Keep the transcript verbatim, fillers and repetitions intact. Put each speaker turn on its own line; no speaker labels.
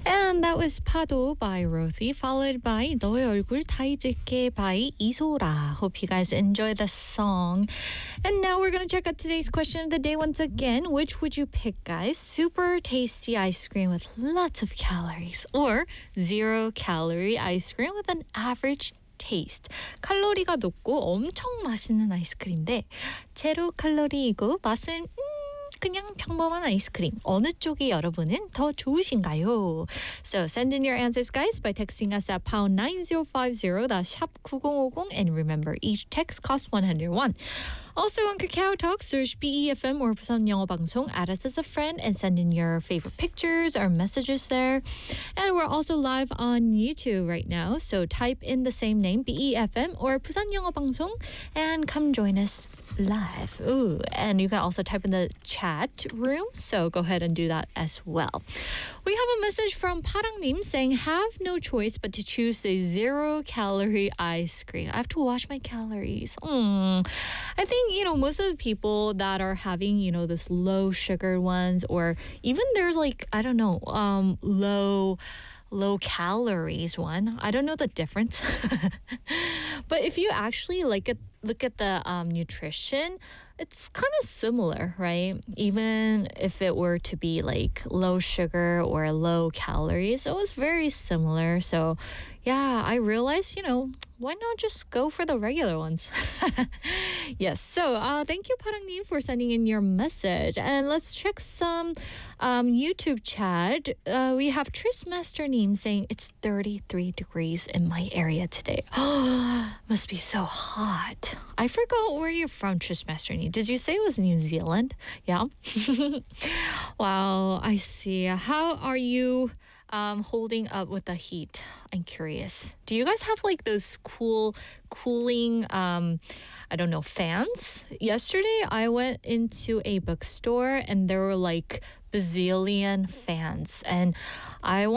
And that was 파도 by Rosie, followed by 너의 얼굴 다 잊을게 by 이소라. Hope you guys enjoy the song. And now we're going to check out today's question of the day once again. Which would you pick, guys? Super tasty ice cream with lots of calories or zero calorie ice cream with an average taste. 칼로리가 높고 엄청 맛있는 아이스크림인데 제로 칼로리이고 맛은 음, 그냥 평범한 아이스크림. 어느 쪽이 여러분은 더 좋으신가요? So send in your answers, guys, by texting us at pound nine zero five zero, that's 샵 구공오공, and remember, each text costs one hundred won. Also on Kakao Talk, search B E F M or Busan 영어 방송, add us as a friend, and send in your favorite pictures or messages there. And we're also live on YouTube right now, so type in the same name, B E F M or Busan 영어 방송, and come join us live. Ooh, and you can also type in the chat room, so go ahead and do that as well. We have a message from 파랑님 saying, have no choice but to choose the zero-calorie ice cream. I have to watch my calories. Mm. I think, you know, most of the people that are having, you know, this low sugar ones, or even there's like, I don't know, um, low low calories one. I don't know the difference. But if you actually like it, look at the um, nutrition, it's kind of similar, right? Even if it were to be like low sugar or low calories, it was very similar. So yeah, I realized, you know, why not just go for the regular ones? Yes, so uh, thank you, Parang님, for sending in your message. And let's check some um, YouTube chat. Uh, we have Tris Master님 saying it's thirty-three degrees in my area today. Must be so hot. I forgot where you're from, Tris Master님. Did you say it was New Zealand? Yeah. Wow, I see. How are you um, holding up with the heat? I'm curious. Do you guys have like those cool, cooling, um, I don't know, fans? Yesterday, I went into a bookstore and there were like bazillion fans, and I